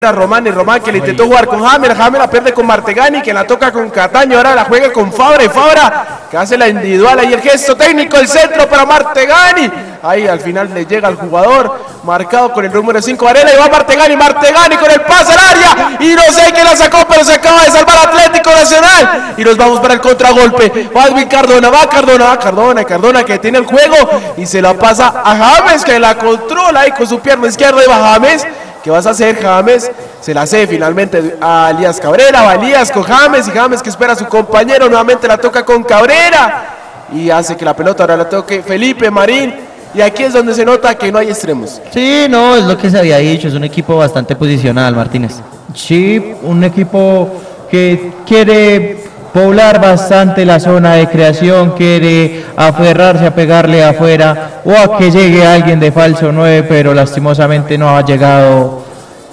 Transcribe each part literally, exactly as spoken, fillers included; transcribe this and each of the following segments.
a Román y Román que le intentó jugar con James, James la pierde con Martegani, que la toca con Cataño, ahora la juega con Fabra y Fabra que hace la individual, ahí el gesto técnico, el centro para Martegani, ahí al final le llega al jugador marcado con el número cinco Varela y va Martegani, Martegani con el pase al área y no sé quién la sacó, pero se acaba de salvar Atlético Nacional y nos vamos para el contragolpe, va Edwin Cardona, va Cardona, va Cardona, Cardona que tiene el juego y se la pasa a James que la controla ahí con su pierna izquierda y va James. ¿Qué vas a hacer, James? Se la hace finalmente a Elías Cabrera, va Elías con James y James que espera a su compañero, nuevamente la toca con Cabrera y hace que la pelota ahora la toque Felipe Marín y aquí es donde se nota que no hay extremos. Sí, no, es lo que se había dicho, es un equipo bastante posicional, Martínez. Sí, un equipo que quiere poblar bastante la zona de creación, quiere aferrarse a pegarle afuera o a que llegue alguien de falso nueve, pero lastimosamente no ha llegado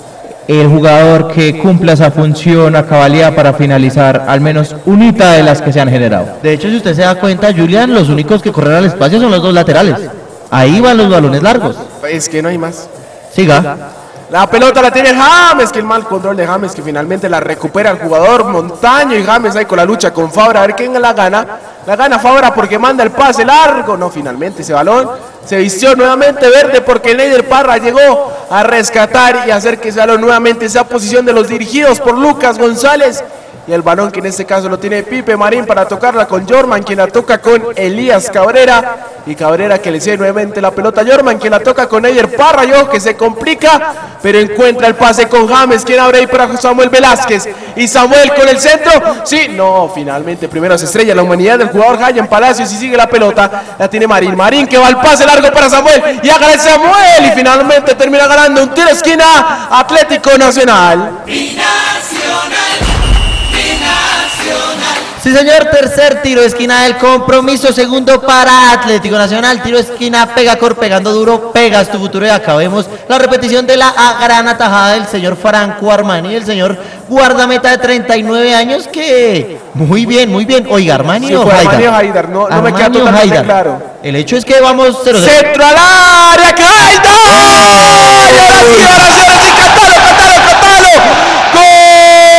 el jugador que cumpla esa función a cabalidad para finalizar al menos unita de las que se han generado. De hecho, si usted se da cuenta, Julián, los únicos que corren al espacio son los dos laterales. Ahí van los balones largos. Es que no hay más. Siga. La pelota la tiene James, que el mal control de James, que finalmente la recupera el jugador Montaño y James ahí con la lucha con Fabra, a ver quién la gana. La gana Fabra porque manda el pase largo, no, finalmente ese balón se vistió nuevamente verde porque Neider Parra llegó a rescatar y hacer que ese balón nuevamente sea posición de los dirigidos por Lucas González. Y el balón que en este caso lo tiene Pipe Marín para tocarla con Jorman, quien la toca con Elías Cabrera. Y Cabrera que le cede nuevamente la pelota a Jorman, quien la toca con Neider Parra. Yo que se complica, pero encuentra el pase con James, quien abre ahí para Samuel Velázquez. Y Samuel con el centro. Sí, no, finalmente primero se estrella la humanidad del jugador Jayan Palacios y sigue la pelota. La tiene Marín. Marín que va al pase largo para Samuel. Y haga el Samuel. Y finalmente termina ganando un tiro de esquina Atlético Nacional. Sí, señor, tercer tiro de esquina del compromiso, segundo para Atlético Nacional, tiro de esquina, Pegacor pegando duro, pegas tu futuro y acabemos la repetición de la gran atajada del señor Franco Armani, el señor guardameta de treinta y nueve años que, muy bien, muy bien, oiga, Armani sí, o Haidar, Haidar. No, no me queda totalmente claro. El hecho es que vamos cero cero. Centro al área, que Haidar, y ahora sí, ahora sí, ahora sí, Catalo, Catalo, Catalo, ¡gol!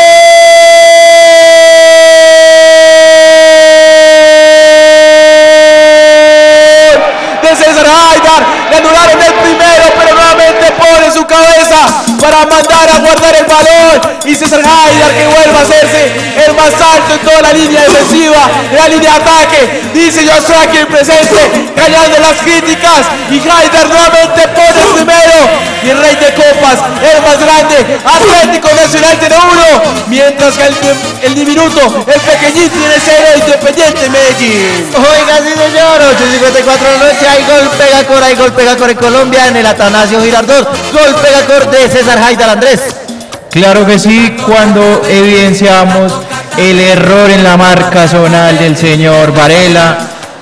César Haidar, le anularon el primero, pero nuevamente pone su cabeza para mandar a guardar el balón y César Haidar que vuelve a hacerse el más alto en toda la línea defensiva, en la línea de ataque, dice yo estoy aquí presente, callando las críticas y Haidar nuevamente pone el primero y el rey de copas, el más grande, Atlético Nacional tiene uno, mientras que el, el diminuto, el pequeñito tiene cero, Independiente Medellín. Oiga, sí señor, ocho cincuenta y cuatro de la noche, hay gol Pegacor, hay gol Pegacor en Colombia, en el Atanasio Girardot, gol Pegacor de César Haidar. Andrés. Claro que sí, cuando evidenciamos el error en la marca zonal del señor Varela,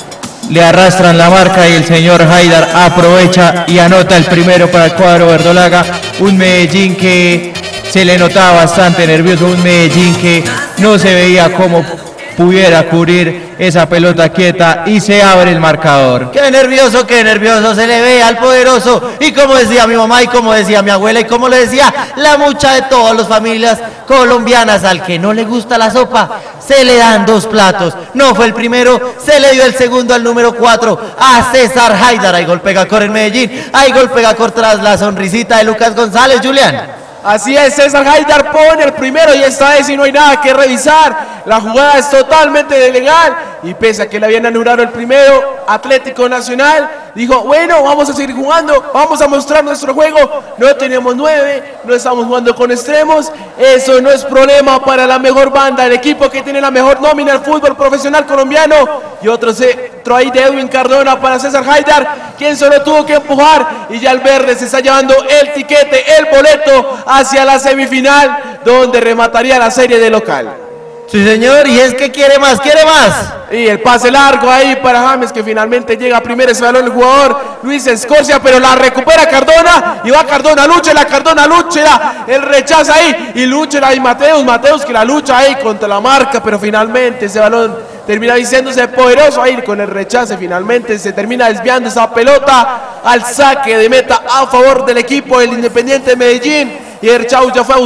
le arrastran la marca y el señor Haidar aprovecha y anota el primero para el cuadro verdolaga, un Medellín que se le notaba bastante nervioso, un Medellín que no se veía cómo pudiera cubrir esa pelota quieta y se abre el marcador. Qué nervioso, qué nervioso se le ve al poderoso y como decía mi mamá y como decía mi abuela y como le decía la mucha de todas las familias colombianas, al que no le gusta la sopa se le dan dos platos, no fue el primero, se le dio el segundo al número cuatro a César Haidar. Hay gol Pegacor en Medellín, hay gol Pegacor tras la sonrisita de Lucas González. Julián. Así es, César Haidar pone el primero y esta vez y no hay nada que revisar, la jugada es totalmente legal y pese a que le habían anulado el primero, Atlético Nacional dijo, bueno, vamos a seguir jugando, vamos a mostrar nuestro juego, no tenemos nueve, no estamos jugando con extremos, eso no es problema para la mejor banda, el equipo que tiene la mejor nómina del fútbol profesional colombiano y otro centro ahí de Edwin Cardona para César Haidar, quien solo tuvo que empujar y ya el verde se está llevando el tiquete, el boleto hacia la semifinal donde remataría la serie de local. Sí señor, y es que quiere más, quiere más. Y el pase largo ahí para James que finalmente llega primero ese balón el jugador Luis Escorcia, pero la recupera Cardona y va Cardona, Lúchela, Cardona, Lúchela, el rechaza ahí y Lúchela y Mateus, Mateus que la lucha ahí contra la marca, pero finalmente ese balón termina diciéndose poderoso ahí con el rechace, finalmente se termina desviando esa pelota al saque de meta a favor del equipo del Independiente Medellín. Y Erchaus ya fue a